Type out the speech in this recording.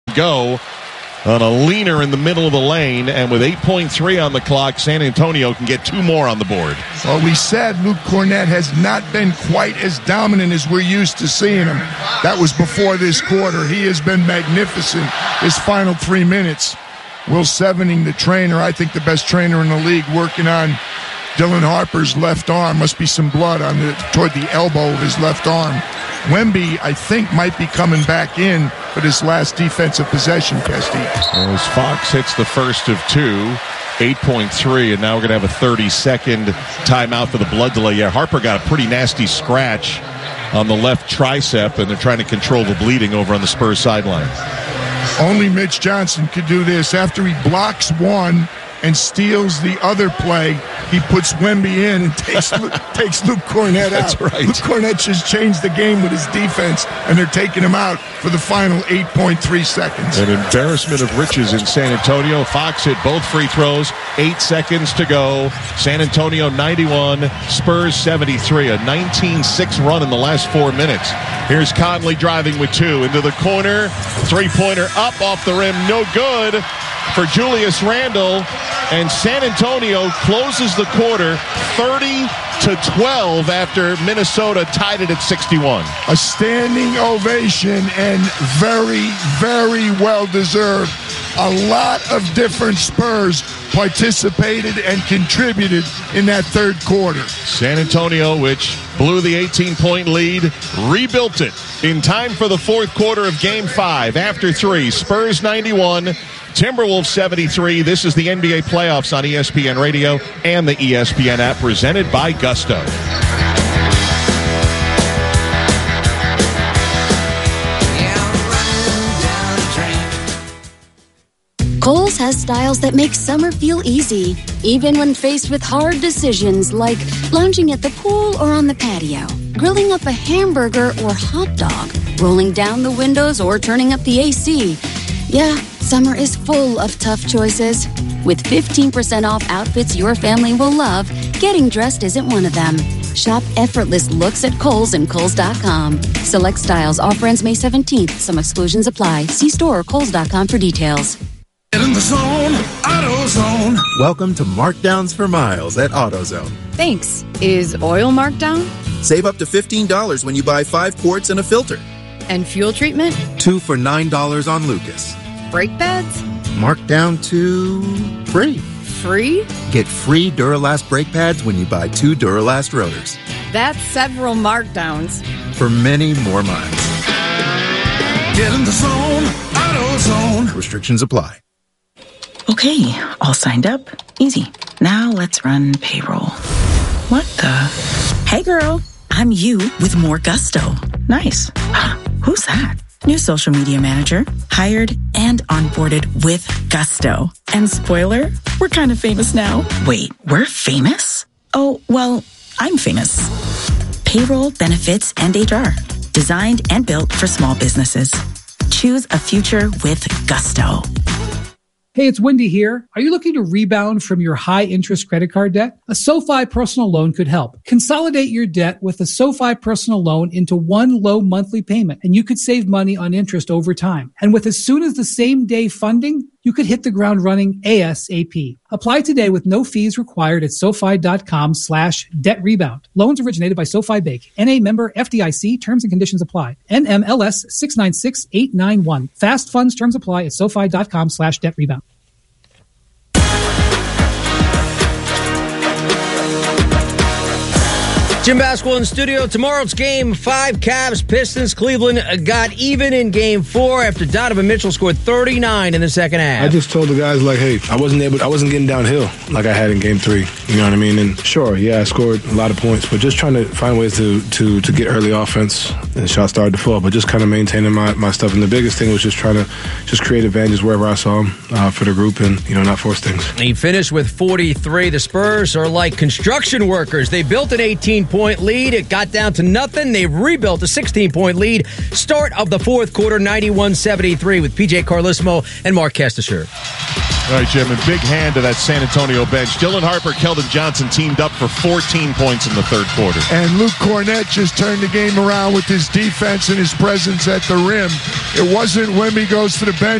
go on a leaner in the middle of the lane, and with 8.3 on the clock, San Antonio can get 2 more on the board. Well, we said Luke Cornett has not been quite as dominant as we're used to seeing him. That was before this quarter. He has been magnificent his final 3 minutes. Will Sevening, the trainer, I think the best trainer in the league, working on Dylan Harper's left arm. Must be some blood toward the elbow of his left arm. Wemby, I think, might be coming back in for this last defensive possession, Kesty. As Fox hits the first of 2, 8.3, and now we're going to have a 30-second timeout for the blood delay. Yeah, Harper got a pretty nasty scratch on the left tricep, and they're trying to control the bleeding over on the Spurs sideline. Only Mitch Johnson could do this. After he blocks one and steals the other play, he puts Wemby in and takes Luke Cornett out. That's right. Luke Cornett just changed the game with his defense, and they're taking him out for the final 8.3 seconds. An embarrassment of riches in San Antonio. Fox hit both free throws, 8 seconds to go. San Antonio 91, Spurs 73, a 19-6 run in the last 4 minutes. Here's Conley driving with 2 into the corner. Three-pointer up off the rim, no good for Julius Randle, and San Antonio closes the quarter 30-12 after Minnesota tied it at 61. A standing ovation and very, very well deserved. A lot of different Spurs participated and contributed in that third quarter. San Antonio, which blew the 18-point lead, rebuilt it in time for the fourth quarter of Game 5. After 3, Spurs 91, Timberwolves 73. This is the NBA playoffs on ESPN Radio and the ESPN app, presented by Gusto. Kohl's has styles that make summer feel easy, even when faced with hard decisions like lounging at the pool or on the patio, grilling up a hamburger or hot dog, rolling down the windows or turning up the AC. Yeah, summer is full of tough choices. With 15% off outfits your family will love, getting dressed isn't one of them. Shop effortless looks at Kohl's and Kohl's.com. Select styles. Offer ends May 17th. Some exclusions apply. See store or Kohl's.com for details. Get in the zone, AutoZone. Welcome to Markdowns for Miles at AutoZone. Thanks. Is oil marked down? Save up to $15 when you buy 5 quarts and a filter. And fuel treatment? 2 for $9 on Lucas. Brake pads? Marked down to free. Free? Get free Duralast brake pads when you buy 2 Duralast rotors. That's several markdowns. For many more miles. Get in the zone, AutoZone. Restrictions apply. Okay, all signed up. Easy. Now let's run payroll. What the? Hey girl, I'm you with more gusto. Nice. Who's that? New social media manager. Hired and onboarded with gusto. And spoiler, we're kind of famous now. Wait, we're famous? Oh, well, I'm famous. Payroll, benefits, and HR. Designed and built for small businesses. Choose a future with gusto. Hey, it's Wendy here. Are you looking to rebound from your high-interest credit card debt? A SoFi personal loan could help. Consolidate your debt with a SoFi personal loan into one low monthly payment, and you could save money on interest over time. And with as soon as the same day funding, you could hit the ground running ASAP. Apply today with no fees required at SoFi.com/debt rebound. Loans originated by SoFi Bank. NA member FDIC. Terms and conditions apply. NMLS 696891. Fast funds terms apply at SoFi.com/debt rebound. Jim Basketball in the studio. Tomorrow's Game 5, Cavs, Pistons. Cleveland got even in Game 4 after Donovan Mitchell scored 39 in the second half. I just told the guys, like, hey, I wasn't getting downhill like I had in Game 3. You know what I mean? And sure, yeah, I scored a lot of points, but just trying to find ways to get early offense, and shots started to fall, but just kind of maintaining my stuff. And the biggest thing was just trying to just create advantages wherever I saw them for the group and, not force things. He finished with 43. The Spurs are like construction workers. They built an 18-point lead. It got down to nothing. They rebuilt a 16-point lead. Start of the fourth quarter, 91-73 with PJ Carlesimo and Mark Castasher. All right, Jim, a big hand to that San Antonio bench. Dylan Harper, Keldon Johnson teamed up for 14 points in the third quarter. And Luke Cornett just turned the game around with his defense and his presence at the rim. It wasn't when he goes to the bench.